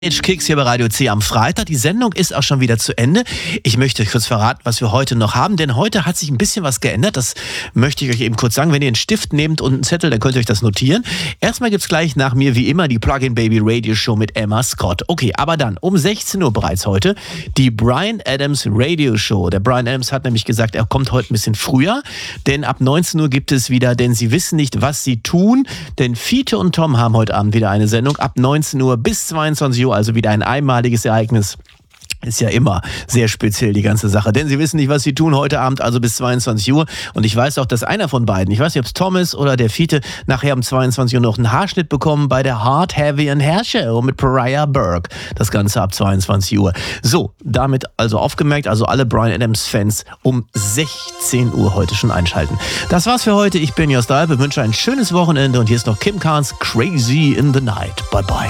Kicks hier bei Radio C am Freitag. Die Sendung ist auch schon wieder zu Ende. Ich möchte euch kurz verraten, was wir heute noch haben, denn heute hat sich ein bisschen was geändert. Das möchte ich euch eben kurz sagen. Wenn ihr einen Stift nehmt und einen Zettel, dann könnt ihr euch das notieren. Erstmal gibt's gleich nach mir wie immer die Plug-in Baby Radio Show mit Emma Scott. Okay, aber dann um 16 Uhr bereits heute die Bryan Adams Radio Show. Der Bryan Adams hat nämlich gesagt, er kommt heute ein bisschen früher, denn ab 19 Uhr gibt es wieder, denn sie wissen nicht, was sie tun, denn Fiete und Tom haben heute Abend wieder eine Sendung ab 19 Uhr bis 22 Uhr. Also wieder ein einmaliges Ereignis. Ist ja immer sehr speziell, die ganze Sache. Denn sie wissen nicht, was sie tun heute Abend, also bis 22 Uhr. Und ich weiß auch, dass einer von beiden, ich weiß nicht, ob es Tom ist oder der Fiete, nachher um 22 Uhr noch einen Haarschnitt bekommen bei der Hard, Heavy and Hair Show mit Pariah Burke. Das Ganze ab 22 Uhr. So, damit also aufgemerkt, also alle Bryan Adams Fans um 16 Uhr heute schon einschalten. Das war's für heute. Ich bin Jost Alpe, wünsche ein schönes Wochenende und hier ist noch Kim Carnes Crazy in the Night. Bye bye.